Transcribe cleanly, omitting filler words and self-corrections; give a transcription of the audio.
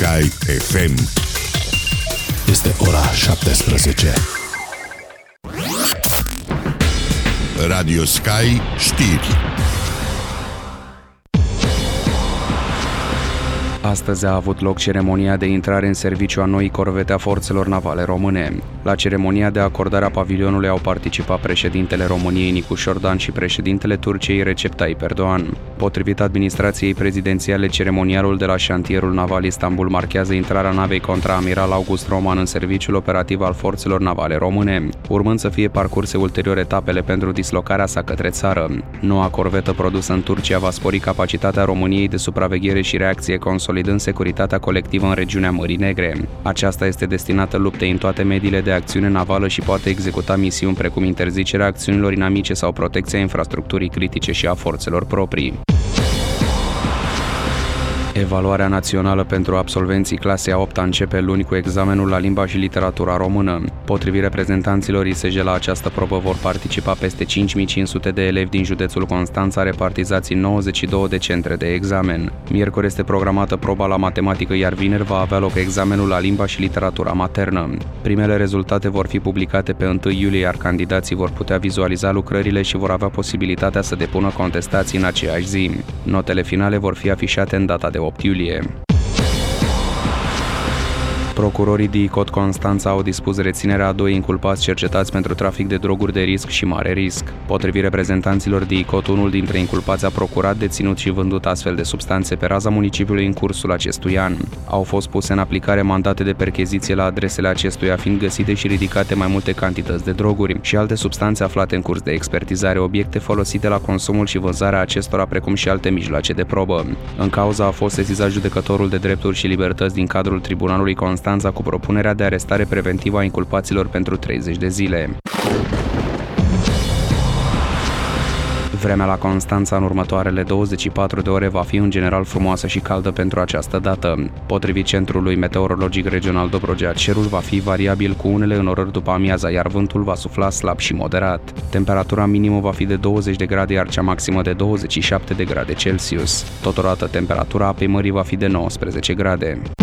Sky FM. Este ora 17. Radio Sky știri. Astăzi a avut loc ceremonia de intrare în serviciu a noii corvete a forțelor navale române. La ceremonia de acordare a pavilionului au participat președintele României Nicu Șordan și președintele Turciei Recep Tayyip Erdogan. Potrivit administrației prezidențiale, ceremonialul de la șantierul naval Istanbul marchează intrarea navei contraamiral August Roman în serviciul operativ al forțelor navale române, urmând să fie parcurse ulterior etapele pentru dislocarea sa către țară. Noua corvetă produsă în Turcia va spori capacitatea României de supraveghere și reacție, consolidând securitatea colectivă în regiunea Mării Negre. Aceasta este destinată luptei în toate mediile de acțiune navală și poate executa misiuni precum interzicerea acțiunilor inamice sau protecția infrastructurii critice și a forțelor proprii. Evaluarea națională pentru absolvenții clasei a 8-a începe luni cu examenul la limba și literatura română. Potrivit reprezentanților ISJ, la această probă vor participa peste 5500 de elevi din județul Constanța, repartizați în 92 de centre de examen. Miercuri este programată proba la matematică, iar vineri va avea loc examenul la limba și literatura maternă. Primele rezultate vor fi publicate pe 1 iulie, iar candidații vor putea vizualiza lucrările și vor avea posibilitatea să depună contestații în aceeași zi. Notele finale vor fi afișate în data de 8 iulie. Procurorii DICOT Constanța au dispus reținerea a 2 inculpați cercetați pentru trafic de droguri de risc și mare risc. Potrivit reprezentanților DICOT, unul dintre inculpați a procurat, deținut și vândut astfel de substanțe pe raza municipiului în cursul acestui an. Au fost puse în aplicare mandate de percheziție la adresele acestuia, fiind găsite și ridicate mai multe cantități de droguri și alte substanțe aflate în curs de expertizare, obiecte folosite la consumul și vânzarea acestora, precum și alte mijloace de probă. În cauza a fost sesizat judecătorul de drepturi și libertăți din cadrul Tribunalului Constanța cu propunerea de arestare preventivă a inculpaților pentru 30 de zile. Vremea la Constanța în următoarele 24 de ore va fi în general frumoasă și caldă pentru această dată. Potrivit Centrului Meteorologic Regional Dobrogea, cerul va fi variabil cu unele înnorări după amiaza, iar vântul va sufla slab și moderat. Temperatura minimă va fi de 20 de grade, iar cea maximă de 27 de grade Celsius. Totodată, temperatura apei mării va fi de 19 grade.